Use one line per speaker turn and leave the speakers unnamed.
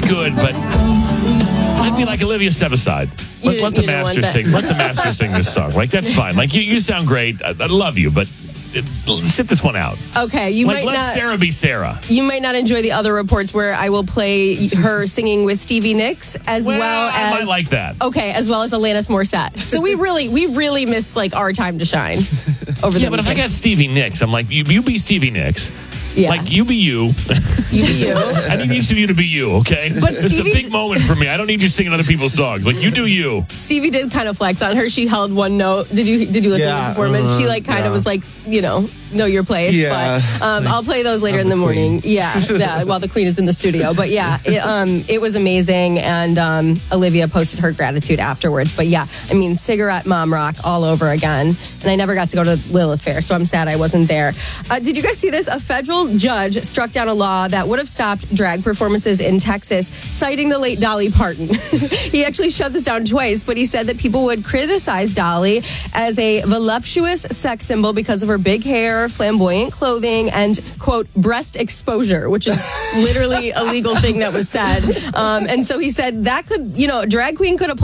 good, but I'd be like, Olivia, step aside. Let the master sing. Let the master sing this song. Like, that's fine. Like, you sound great. I love you, but sit this one out.
Okay,
let Sarah be Sarah.
You might not enjoy the other reports where I will play her singing with Stevie Nicks as well as
I might like that.
Okay, as well as Alanis Morissette. So we really missed like our time to shine over
but if I got Stevie Nicks, I'm like, you be Stevie Nicks.
Yeah.
Like, you be you.
You be you.
I need each of you to be you, okay?
But
it's a big moment for me. I don't need you singing other people's songs. Like, you do you.
Stevie did kind of flex on her. She held one note. Did you listen to the performance? She kind of was like, know your place.
Yeah.
But I'll play those later in the morning. Yeah, while the Queen is in the studio. But yeah, it was amazing. And Olivia posted her gratitude afterwards. But yeah, I mean, cigarette mom rock all over again. And I never got to go to Lilith Fair, so I'm sad I wasn't there. Did you guys see this? A federal judge struck down a law that would have stopped drag performances in Texas, citing the late Dolly Parton. He actually shut this down twice, but he said that people would criticize Dolly as a voluptuous sex symbol because of her big hair, flamboyant clothing, and, quote, breast exposure, which is literally a legal thing that was said. And so he said that could, drag queen could apply